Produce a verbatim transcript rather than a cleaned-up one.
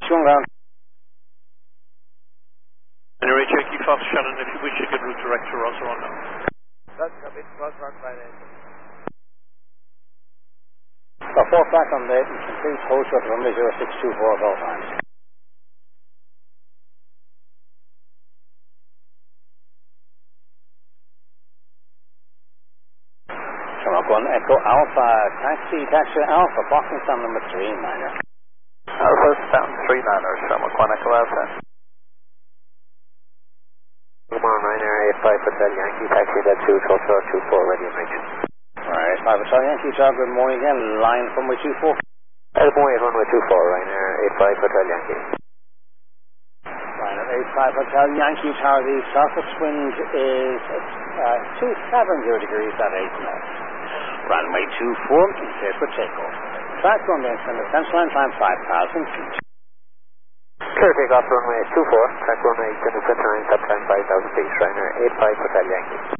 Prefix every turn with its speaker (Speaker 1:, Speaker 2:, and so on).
Speaker 1: one ground.
Speaker 2: Anyway, Yankee Fox Shannon, if you wish you can route direct to Roswell now.
Speaker 3: That's copy, Crossrock by eight.
Speaker 1: So four back on the eight, and please hold short runway zero six two four at all times. Shamrock one, Echo Alpha, taxi, taxi Alpha, blocking stand number three, niner.
Speaker 4: Alpha, stand three niner, Shamrock one, Echo Alpha. Come on, niner, eight five Hotel Yankee, taxi, that two, Tulsa, two four, ready and reach.
Speaker 1: Alright, five Hotel Yankee, job, good morning again, line runway two four.
Speaker 4: Good morning, runway two four, Ryanair, eight five Hotel Yankee.
Speaker 1: Ryanair, eight five Hotel Yankee, tower, the southwest wind is uh, two seventy degrees at eight knots. Runway two four, clear for takeoff. Track runway in the central line, time five thousand feet.
Speaker 4: Clear takeoff, runway two four, track runway in the center line, top time five thousand feet, Ryanair, eight five Hotel Yankee.